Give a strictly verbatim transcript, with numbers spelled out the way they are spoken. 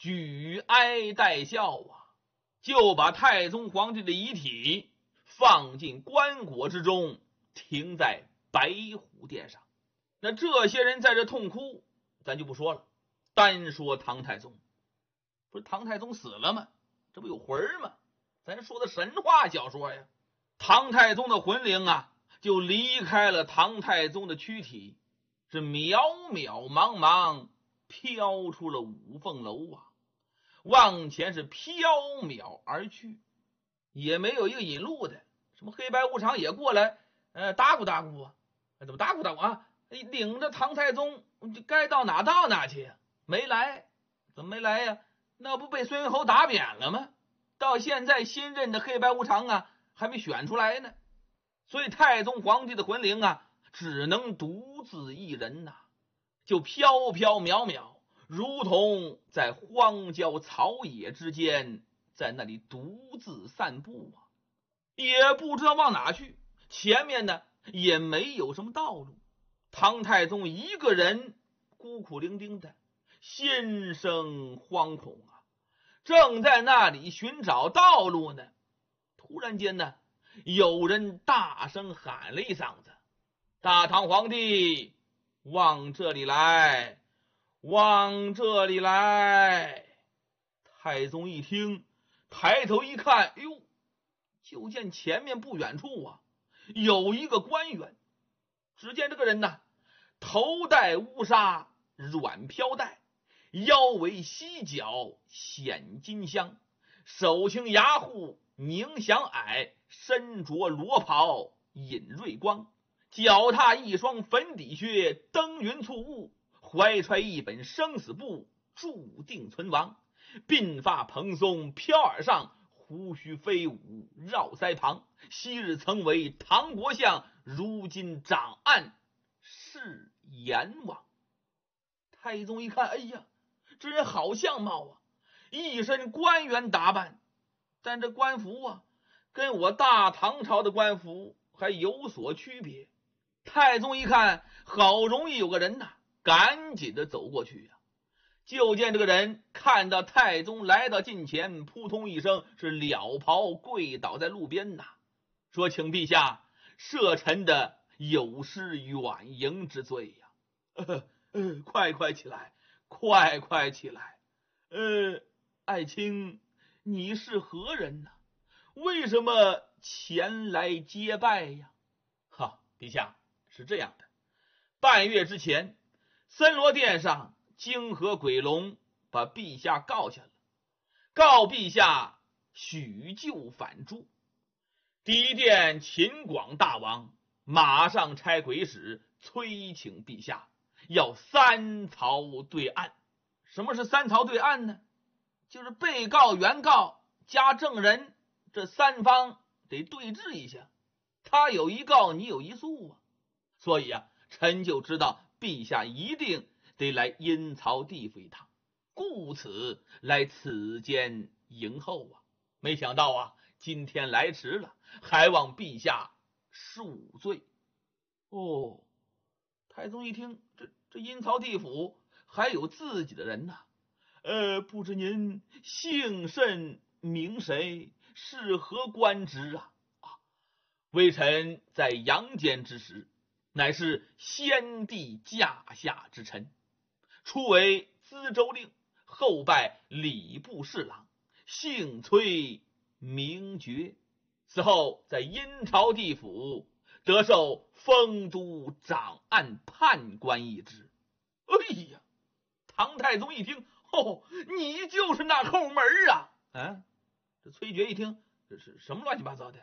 举哀代孝啊，就把太宗皇帝的遗体放进棺椁之中，停在白虎殿上。那这些人在这痛哭，咱就不说了，单说唐太宗。不是唐太宗死了吗？这不有魂吗？咱说的神话小说呀。唐太宗的魂灵啊，就离开了唐太宗的躯体，是渺渺茫茫飘出了五凤楼啊，往前是飘渺而去，也没有一个引路的。什么黑白无常也过来，呃，打鼓打鼓啊，怎么打鼓打鼓啊？领着唐太宗该到哪到哪去呀？没来，怎么没来呀？那不被孙云侯打扁了吗？到现在新任的黑白无常啊，还没选出来呢。所以太宗皇帝的魂灵啊，只能独自一人呐、啊，就飘飘渺渺，如同在荒郊草野之间，在那里独自散步啊，也不知道往哪去。前面呢也没有什么道路，唐太宗一个人孤苦伶仃的，心生惶恐啊，正在那里寻找道路呢。突然间呢，有人大声喊了一嗓子：大唐皇帝，往这里来，往这里来！太宗一听，抬头一看，哎呦，就见前面不远处啊，有一个官员。只见这个人呢，头戴乌纱软飘带，腰围犀角显金香，手擎牙护宁祥霭，身着罗袍引瑞光，脚踏一双粉底靴登云簇雾，怀揣一本生死簿注定存亡，鬓发蓬松飘耳上，胡须飞舞绕腮旁，昔日曾为唐国相，如今掌案是阎王。太宗一看，哎呀，这人好相貌啊，一身官员打扮，但这官服啊，跟我大唐朝的官服还有所区别。太宗一看，好容易有个人呐、啊，赶紧的走过去呀、啊。就见这个人看到太宗来到近前，扑通一声是了袍跪倒在路边呐，说：请陛下赦臣的有失远迎之罪呀、啊呃呃！快快起来，快快起来！呃，爱卿，你是何人呢？为什么前来接拜呀？哈，陛下，是这样的，半月之前，森罗殿上泾河鬼龙把陛下告下了，告陛下许就反诛。第一殿秦广大王马上差鬼使催请陛下，要三曹对案。什么是三曹对案呢？就是被告、原告加证人这三方得对峙一下，他有一告，你有一诉啊。所以啊，臣就知道陛下一定得来阴曹地府一趟，故此来此间迎候啊。没想到啊，今天来迟了，还望陛下恕罪。哦，太宗一听，这这阴曹地府还有自己的人呐、啊。呃，不知您姓甚名谁，是何官职啊？啊，微臣在阳间之时，乃是先帝驾下之臣，初为资州令，后拜礼部侍郎，姓崔名爵。此后在阴曹地府得受丰都掌案判官一职。哎呀，唐太宗一听，哦，你就是那后门啊！啊，这崔珏一听，这是什么乱七八糟的？